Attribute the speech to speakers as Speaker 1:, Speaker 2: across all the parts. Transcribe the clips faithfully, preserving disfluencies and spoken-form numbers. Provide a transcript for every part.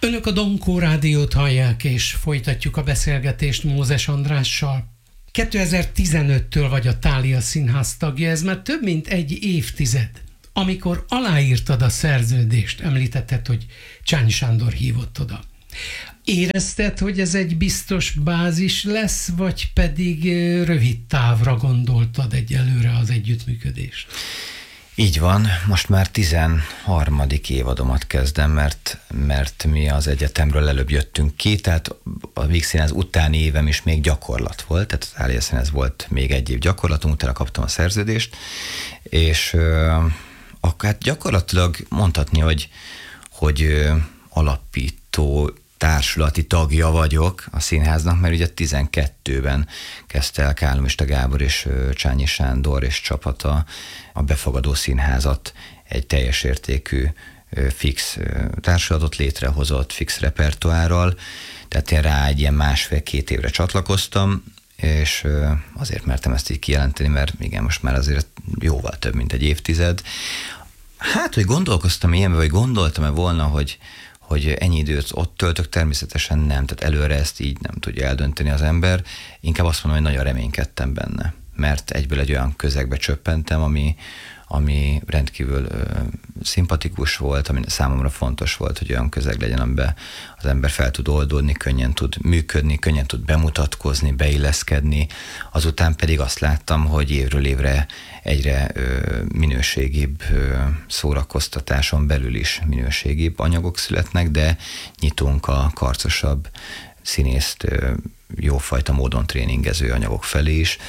Speaker 1: Önök a Donkó Rádiót hallják, és folytatjuk a beszélgetést Mózes Andrással. kétezer-tizenöttől vagy a Thália Színház tagja, ez már több mint egy évtized. Amikor aláírtad a szerződést, említetted, hogy Csányi Sándor hívott oda. Érezted, hogy ez egy biztos bázis lesz, vagy pedig rövid távra gondoltad egyelőre az együttműködést?
Speaker 2: Így van, most már tizenharmadik évadomat kezdem, mert, mert mi az egyetemről előbb jöttünk ki, tehát a Víg Színház utáni évem is még gyakorlat volt, tehát az Thália Színház volt még egy év gyakorlatom, utána kaptam a szerződést, és euh, hát gyakorlatilag mondhatni, hogy, hogy euh, alapító társulati tagja vagyok a színháznak, mert ugye tizenkettőben kezdte el Kálomista Gábor és Csányi Sándor és csapata a befogadó színházat, egy teljes értékű fix társulatot létrehozott, fix repertoárral, tehát én rá egy ilyen másfél-két évre csatlakoztam, és azért mertem ezt így kijelenteni, mert igen, most már azért jóval több, mint egy évtized. Hát, hogy gondolkoztam ilyenbe, vagy gondoltam-e volna, hogy hogy ennyi időt ott töltök, természetesen nem, tehát előre ezt így nem tudja eldönteni az ember. Inkább azt mondom, hogy nagyon reménykedtem benne, mert egyből egy olyan közegbe csöppentem, ami, ami rendkívül ö, szimpatikus volt, ami számomra fontos volt, hogy olyan közeg legyen, amiben az ember fel tud oldódni, könnyen tud működni, könnyen tud bemutatkozni, beilleszkedni. Azután pedig azt láttam, hogy évről évre egyre ö, minőségibb ö, szórakoztatáson belül is minőségibb anyagok születnek, de nyitunk a karcosabb színészt ö, jófajta módon tréningező anyagok felé is.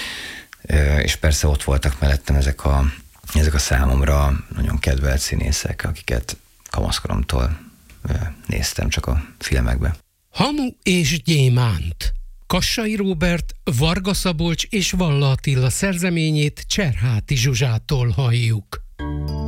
Speaker 2: Ö, és persze ott voltak mellettem ezek a, ezek a számomra nagyon kedvelt színészek, akiket kamaszkoromtól ö, néztem csak a filmekbe.
Speaker 1: Hamu és gyémánt. Kassai Róbert, Varga Szabolcs és Valla Attila szerzeményét Cserháti Zsuzsától halljuk.